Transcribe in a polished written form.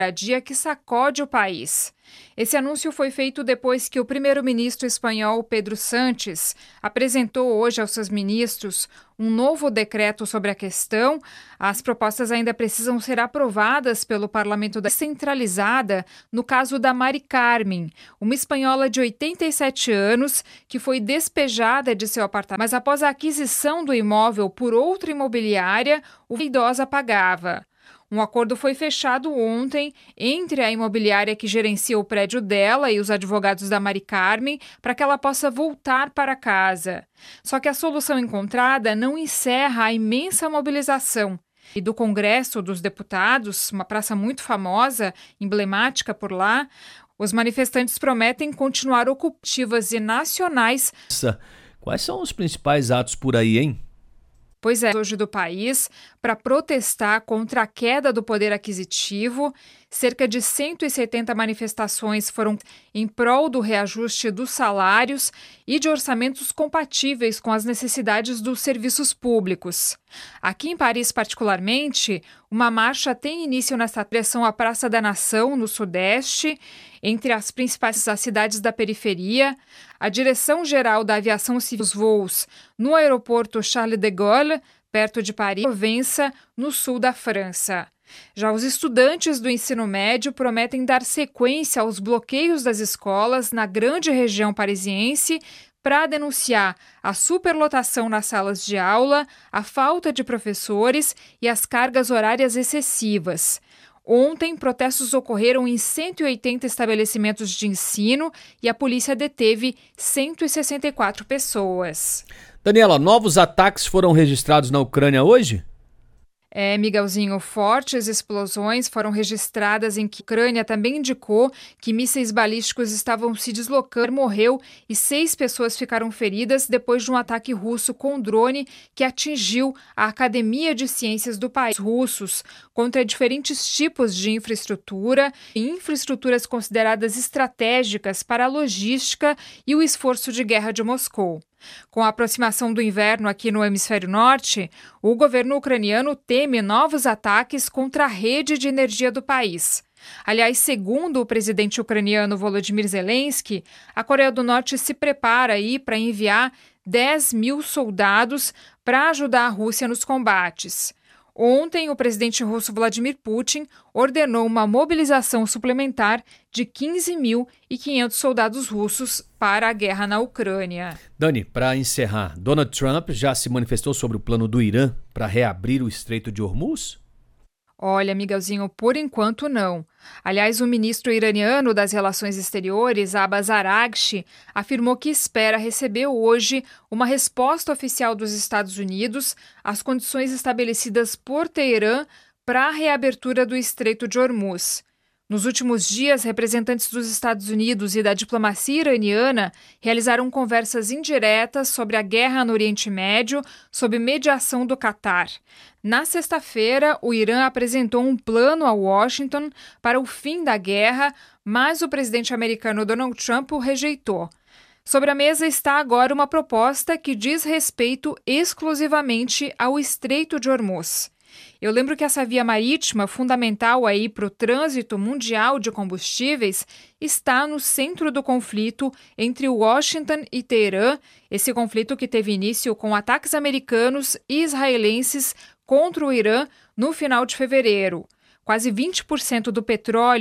dia que sacode o país. Esse anúncio foi feito depois que o primeiro-ministro espanhol Pedro Sánchez apresentou hoje aos seus ministros um novo decreto sobre a questão. As propostas ainda precisam ser aprovadas pelo parlamento descentralizada no caso da Mari Carmen, uma espanhola de 87 anos que foi despejada de seu apartamento, mas após a aquisição do imóvel por outra imobiliária, a idosa pagava. Um acordo foi fechado ontem entre a imobiliária que gerencia o prédio dela e os advogados da Mari Carmen para que ela possa voltar para casa. Só que a solução encontrada não encerra a imensa mobilização. E do Congresso dos Deputados, uma praça muito famosa, emblemática por lá, os manifestantes prometem continuar ocupativas e nacionais. Quais são os principais atos por aí, hein? Pois é, hoje do país, para protestar contra a queda do poder aquisitivo, cerca de 170 manifestações foram em prol do reajuste dos salários e de orçamentos compatíveis com as necessidades dos serviços públicos. Aqui em Paris, particularmente, uma marcha tem início nesta direção à Praça da Nação, no Sudeste, entre as principais cidades da periferia. A Direção-Geral da Aviação Civil dos voos no aeroporto Charles de Gaulle, perto de Paris, Provença, no sul da França. Já os estudantes do ensino médio prometem dar sequência aos bloqueios das escolas na grande região parisiense para denunciar a superlotação nas salas de aula, a falta de professores e as cargas horárias excessivas. Ontem, protestos ocorreram em 180 estabelecimentos de ensino e a polícia deteve 164 pessoas. Daniela, novos ataques foram registrados na Ucrânia hoje? Miguelzinho, fortes explosões foram registradas em que a Ucrânia também indicou que mísseis balísticos estavam se deslocando. Morreu e 6 pessoas ficaram feridas depois de um ataque russo com drone que atingiu a Academia de Ciências do país. Russos contra diferentes tipos de infraestrutura e infraestruturas consideradas estratégicas para a logística e o esforço de guerra de Moscou. Com a aproximação do inverno aqui no hemisfério norte, o governo ucraniano teme novos ataques contra a rede de energia do país. Aliás, segundo o presidente ucraniano Volodymyr Zelensky, a Coreia do Norte se prepara para enviar 10 mil soldados para ajudar a Rússia nos combates. Ontem, o presidente russo Vladimir Putin ordenou uma mobilização suplementar de 15.500 soldados russos para a guerra na Ucrânia. Dani, para encerrar, Donald Trump já se manifestou sobre o plano do Irã para reabrir o Estreito de Hormuz? Olha, Miguelzinho, por enquanto não. Aliás, o ministro iraniano das Relações Exteriores, Abbas Araghchi, afirmou que espera receber hoje uma resposta oficial dos Estados Unidos às condições estabelecidas por Teherã para a reabertura do Estreito de Hormuz. Nos últimos dias, representantes dos Estados Unidos e da diplomacia iraniana realizaram conversas indiretas sobre a guerra no Oriente Médio, sob mediação do Catar. Na sexta-feira, o Irã apresentou um plano a Washington para o fim da guerra, mas o presidente americano Donald Trump o rejeitou. Sobre a mesa está agora uma proposta que diz respeito exclusivamente ao Estreito de Hormuz. Eu lembro que essa via marítima, fundamental para o trânsito mundial de combustíveis, está no centro do conflito entre Washington e Teherã, esse conflito que teve início com ataques americanos e israelenses contra o Irã no final de fevereiro. Quase 20% do petróleo